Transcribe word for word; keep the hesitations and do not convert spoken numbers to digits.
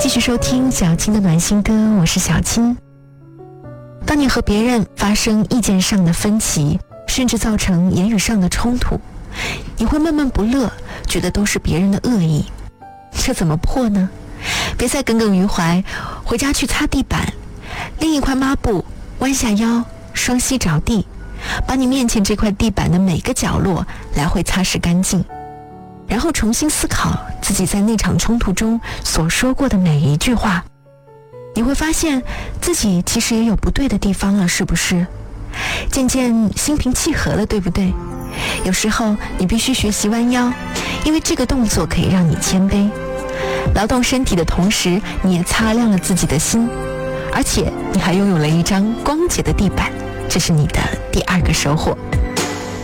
继续收听小青的暖心歌，我是小青。当你和别人发生意见上的分歧，甚至造成言语上的冲突，你会闷闷不乐，觉得都是别人的恶意。这怎么破呢？别再耿耿于怀，回家去擦地板，拎一块抹布，弯下腰，双膝着地，把你面前这块地板的每个角落来回擦拭干净，然后重新思考自己在那场冲突中所说过的每一句话。你会发现自己其实也有不对的地方了，是不是？渐渐心平气和了，对不对？有时候你必须学习弯腰，因为这个动作可以让你谦卑。劳动身体的同时，你也擦亮了自己的心，而且你还拥有了一张光洁的地板，这是你的第二个收获。